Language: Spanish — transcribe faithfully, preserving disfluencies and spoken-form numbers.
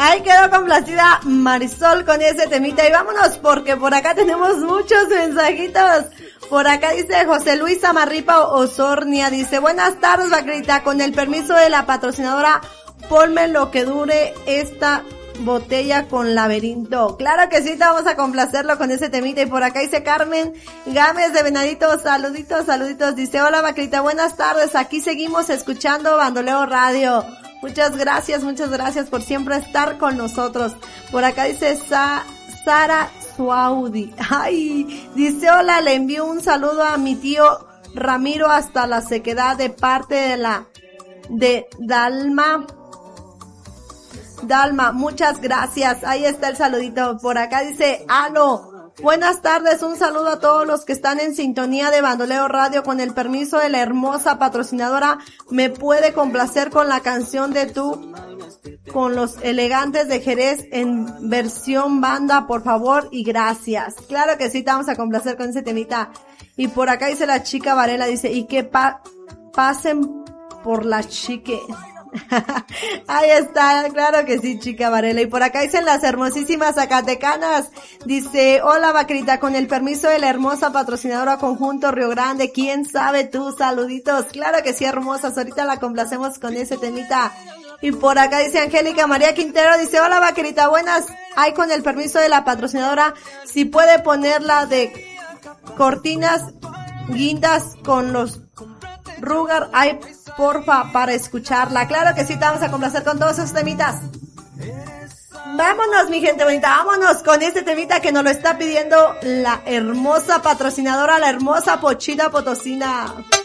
Ahí quedó complacida Marisol con ese temita. Y vámonos porque por acá tenemos muchos mensajitos. Por acá dice José Luis Amarripa Osornia, dice, buenas tardes, Vaquerita, con el permiso de la patrocinadora, ponme lo que dure esta botella con laberinto. Claro que sí, te vamos a complacerlo con ese temita. Y por acá dice Carmen Gámez de Venadito, saluditos, saluditos, dice, hola Vaquerita, buenas tardes, aquí seguimos escuchando Bandoleo Radio. Muchas gracias, muchas gracias por siempre estar con nosotros. Por acá dice Sa Sara Suaudi. Ay, dice, hola, le envío un saludo a mi tío Ramiro hasta la Sequedad de parte de la, de Dalma. Dalma, muchas gracias. Ahí está el saludito. Por acá dice, aló. Buenas tardes, un saludo a todos los que están en sintonía de Bandoleo Radio. Con el permiso de la hermosa patrocinadora, me puede complacer con la canción de Tú con los Elegantes de Jerez en versión banda, por favor, y gracias. Claro que sí, te vamos a complacer con ese temita. Y por acá dice la chica Varela, dice, y que pa pasen por la chique. Ahí está, claro que sí, chica Varela. Y por acá dicen las hermosísimas zacatecanas, dice, hola Vaquerita, con el permiso de la hermosa patrocinadora Conjunto Río Grande, quién sabe tú, saluditos. Claro que sí, hermosas, ahorita la complacemos con ese temita. Y por acá dice Angélica María Quintero, dice, hola Vaquerita, buenas, ay, con el permiso de la patrocinadora, si puede ponerla de cortinas guindas con los Rugar, ay, porfa, para escucharla. Claro que sí, te vamos a complacer con todos esos temitas. Vámonos, mi gente bonita, vámonos con este temita que nos lo está pidiendo la hermosa patrocinadora, la hermosa Pochita Potosina.